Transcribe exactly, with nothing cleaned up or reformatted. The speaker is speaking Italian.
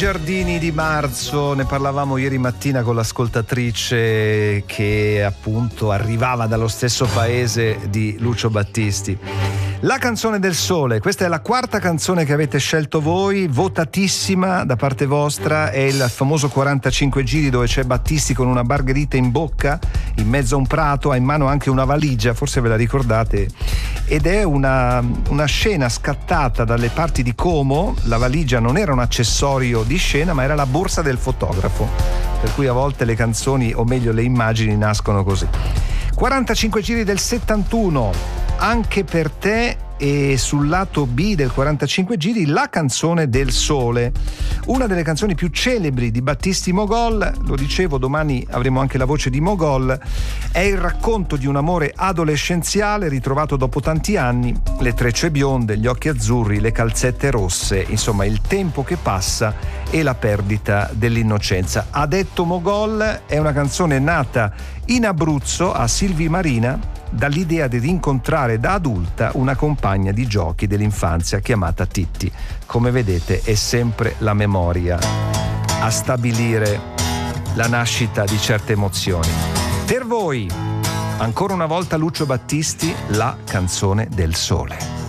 Giardini di marzo, ne parlavamo ieri mattina con l'ascoltatrice che appunto arrivava dallo stesso paese di Lucio Battisti. La canzone del sole, questa è la quarta canzone che avete scelto voi, votatissima da parte vostra, è il famoso quarantacinque giri dove c'è Battisti con una margherita in bocca, in mezzo a un prato, ha in mano anche una valigia, forse ve la ricordate, ed è una, una scena scattata dalle parti di Como. La valigia non era un accessorio di scena ma era la borsa del fotografo, per cui a volte le canzoni, o meglio le immagini, nascono così. quarantacinque giri del settantuno, anche per te, e sul lato B del quarantacinque giri la canzone del sole, una delle canzoni più celebri di Battisti Mogol. Lo dicevo, domani avremo anche la voce di Mogol. È il racconto di un amore adolescenziale ritrovato dopo tanti anni, le trecce bionde, gli occhi azzurri, le calzette rosse, insomma il tempo che passa e la perdita dell'innocenza. Ha detto Mogol, è una canzone nata in Abruzzo a Silvi Marina dall'idea di rincontrare da adulta una compagna di giochi dell'infanzia chiamata Titti. Come vedete è sempre la memoria a stabilire la nascita di certe emozioni. Per voi, ancora una volta Lucio Battisti, la canzone del sole.